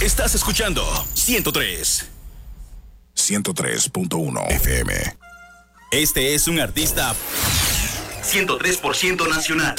Estás escuchando 103.1 FM. Este es un artista 103% nacional.